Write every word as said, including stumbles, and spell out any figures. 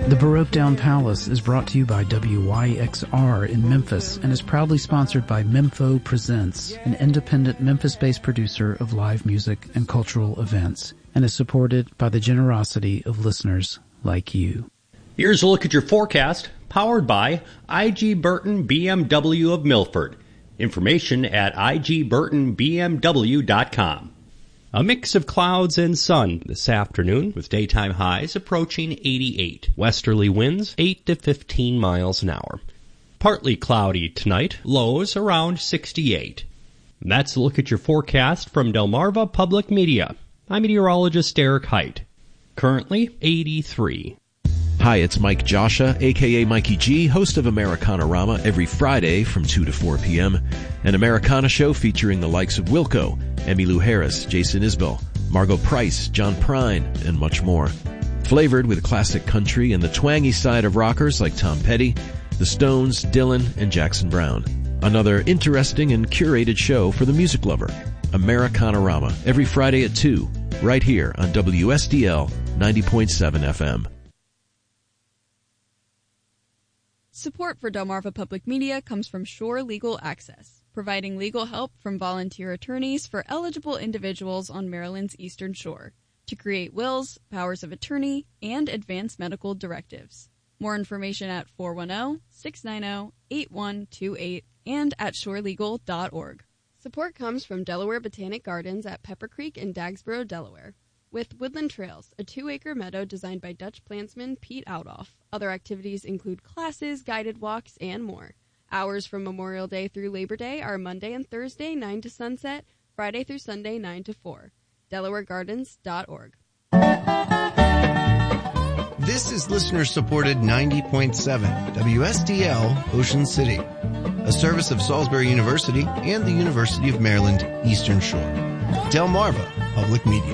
The Baroque Down Palace is brought to you by W Y X R in Memphis and is proudly sponsored by Mempho Presents, an independent Memphis-based producer of live music and cultural events, and is supported by the generosity of listeners like you. Here's a look at your forecast, powered by I G Burton B M W of Milford. Information at I G Burton B M W dot com. A mix of clouds and sun this afternoon, with daytime highs approaching eighty-eight. Westerly winds eight to fifteen miles an hour. Partly cloudy tonight, lows around sixty-eight. And that's a look at your forecast from Delmarva Public Media. I'm meteorologist Eric Height. Currently eighty-three. Hi, it's Mike Josha, a k a. Mikey G, host of Americana-Rama every Friday from two to four p.m. An Americana show featuring the likes of Wilco, Emmylou Harris, Jason Isbell, Margot Price, John Prine, and much more. Flavored with classic country and the twangy side of rockers like Tom Petty, The Stones, Dylan, and Jackson Browne. Another interesting and curated show for the music lover. Americana-Rama every Friday at two, right here on W S D L ninety point seven F M. Support for Delmarva Public Media comes from Shore Legal Access, providing legal help from volunteer attorneys for eligible individuals on Maryland's Eastern Shore to create wills, powers of attorney, and advance medical directives. More information at four one zero, six nine zero, eight one two eight and at shore legal dot org. Support comes from Delaware Botanic Gardens at Pepper Creek in Dagsboro, Delaware, with Woodland Trails, a two-acre meadow designed by Dutch plantsman Pete Outoff. Other activities include classes, guided walks, and more. Hours from Memorial Day through Labor Day are Monday and Thursday, nine to sunset, Friday through Sunday, nine to four. Delaware Gardens dot org. This is listener-supported ninety point seven W S D L Ocean City, a service of Salisbury University and the University of Maryland Eastern Shore. Delmarva Public Media.